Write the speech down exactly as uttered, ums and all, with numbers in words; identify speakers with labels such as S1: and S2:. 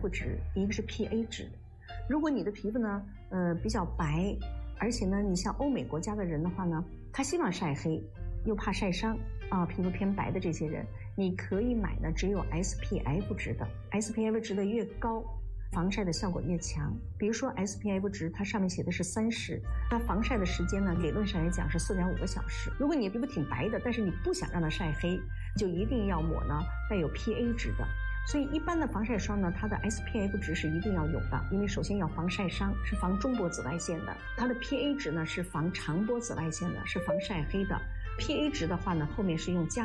S1: F 值，一个是 P A 值。如果你的皮肤呢，呃，比较白，而且呢，你像欧美国家的人的话呢，他希望晒黑，又怕晒伤啊，皮肤偏白的这些人，你可以买呢只有 S P F 值的 ，S P F 值的越高，防晒的效果越强。比如说 S P F 值，它上面写的是三十，它防晒的时间呢，理论上来讲是四点五个小时。如果你皮肤挺白的，但是你不想让它晒黑，就一定要抹呢带有 P A 值的。所以一般的防晒霜呢，它的 S P F 值是一定要有的，因为首先要防晒伤，是防中波紫外线的；它的 P A 值呢是防长波紫外线的，是防晒黑的。P A 值的话呢，后面是用加